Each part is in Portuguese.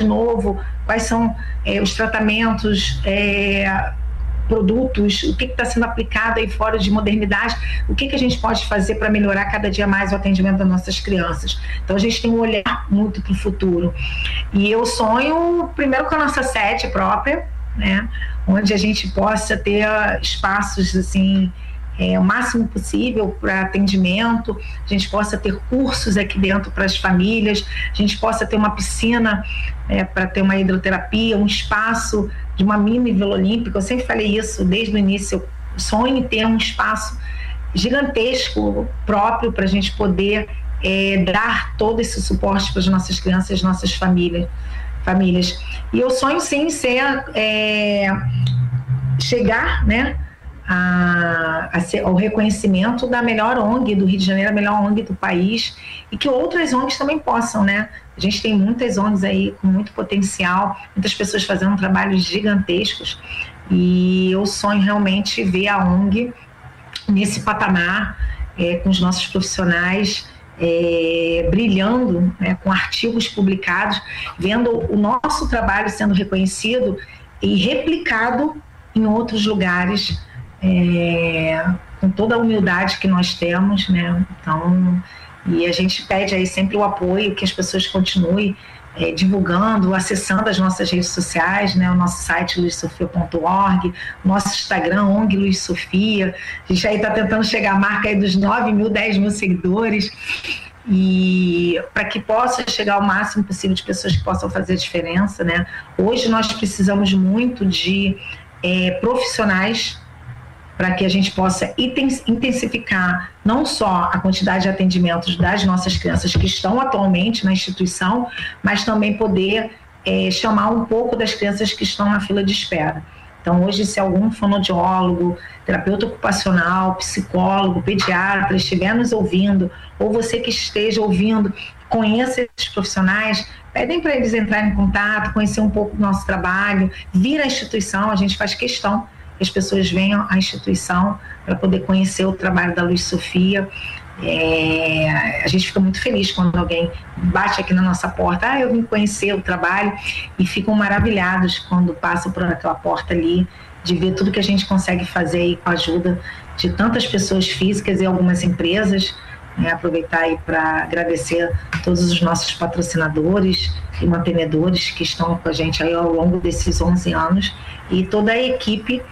novo, quais são os tratamentos, produtos, o que está sendo aplicado aí fora de modernidade, o que a gente pode fazer para melhorar cada dia mais o atendimento das nossas crianças. Então a gente tem um olhar muito para o futuro. E eu sonho primeiro com a nossa sede própria, né, onde a gente possa ter espaços assim, o máximo possível para atendimento, a gente possa ter cursos aqui dentro para as famílias, a gente possa ter uma piscina para ter uma hidroterapia, um espaço de uma mini Vila Olímpica. Eu sempre falei isso desde o início, eu sonho em ter um espaço gigantesco próprio para a gente poder dar todo esse suporte para as nossas crianças, as nossas famílias. E eu sonho sim em chegar, né, ao reconhecimento da melhor ONG do Rio de Janeiro, a melhor ONG do país, e que outras ONGs também possam, né? A gente tem muitas ONGs aí com muito potencial, muitas pessoas fazendo trabalhos gigantescos, e eu sonho realmente ver a ONG nesse patamar, com os nossos profissionais brilhando, né, com artigos publicados, vendo o nosso trabalho sendo reconhecido e replicado em outros lugares, com toda a humildade que nós temos, né? Então, e a gente pede aí sempre o apoio, que as pessoas continuem divulgando, acessando as nossas redes sociais, né? O nosso site luizsofia.org, nosso Instagram, ONG Luiz Sofia. A gente aí está tentando chegar à marca aí dos 9 mil, 10 mil seguidores, e para que possa chegar ao máximo possível de pessoas que possam fazer a diferença, né? Hoje nós precisamos muito de profissionais para que a gente possa intensificar não só a quantidade de atendimentos das nossas crianças que estão atualmente na instituição, mas também poder chamar um pouco das crianças que estão na fila de espera. Então, hoje, se algum fonoaudiólogo, terapeuta ocupacional, psicólogo, pediatra estiver nos ouvindo, ou você que esteja ouvindo, conheça esses profissionais, pedem para eles entrarem em contato, conhecer um pouco do nosso trabalho, vir à instituição. A gente faz questão que as pessoas venham à instituição para poder conhecer o trabalho da Luiz Sofia. A gente fica muito feliz quando alguém bate aqui na nossa porta, eu vim conhecer o trabalho, e ficam maravilhados quando passam por aquela porta ali, de ver tudo que a gente consegue fazer aí com a ajuda de tantas pessoas físicas e algumas empresas. Aproveitar aí para agradecer todos os nossos patrocinadores e mantenedores que estão com a gente aí ao longo desses 11 anos, e toda a equipe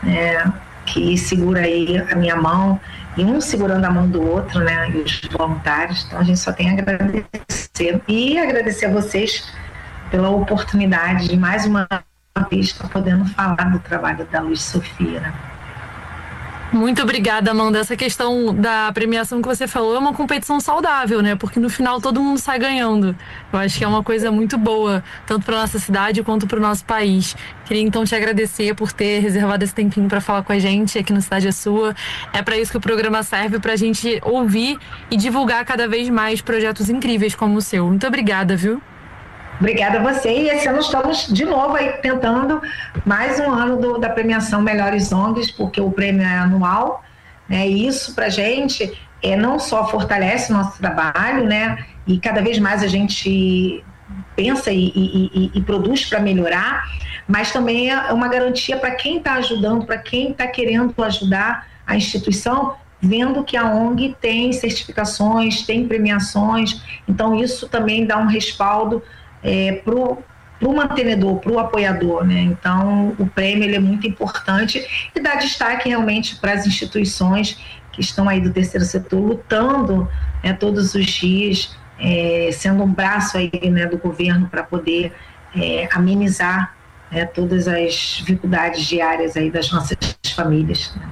que segura aí a minha mão, e um segurando a mão do outro, né, e os voluntários. Então a gente só tem a agradecer, e agradecer a vocês pela oportunidade de mais uma vez estar podendo falar do trabalho da Luiz Sofia, né? Muito obrigada, Amanda. Essa questão da premiação que você falou é uma competição saudável, né? Porque no final todo mundo sai ganhando. Eu acho que é uma coisa muito boa, tanto para nossa cidade quanto para o nosso país. Queria então te agradecer por ter reservado esse tempinho para falar com a gente aqui no Cidade é Sua. É para isso que o programa serve, para a gente ouvir e divulgar cada vez mais projetos incríveis como o seu. Muito obrigada, viu? Obrigada a você, e esse ano estamos de novo aí tentando mais um ano da premiação Melhores ONGs, porque o prêmio é anual, né? E isso pra gente não só fortalece o nosso trabalho, né? E cada vez mais a gente pensa e produz para melhorar, mas também é uma garantia para quem está ajudando, para quem está querendo ajudar a instituição, vendo que a ONG tem certificações, tem premiações. Então isso também dá um respaldo para o mantenedor, para o apoiador, né? Então o prêmio ele é muito importante e dá destaque realmente para as instituições que estão aí do terceiro setor lutando, né, todos os dias, sendo um braço aí, né, do governo para poder amenizar, né, todas as dificuldades diárias aí das nossas famílias, né?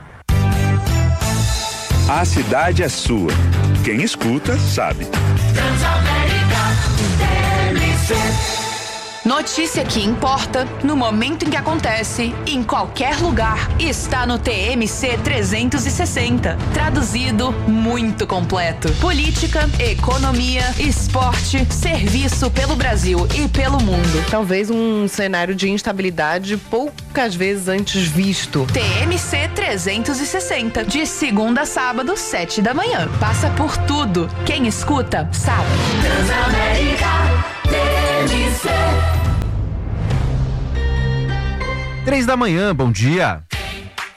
A cidade é sua. Quem escuta sabe. Notícia que importa, no momento em que acontece, em qualquer lugar, está no TMC 360. Traduzido, muito completo. Política, economia, esporte, serviço pelo Brasil e pelo mundo. Talvez um cenário de instabilidade poucas vezes antes visto. TMC 360, de segunda a sábado, 7 da manhã. Passa por tudo. Quem escuta, sabe. Transamérica, TMC. 3 da manhã, bom dia.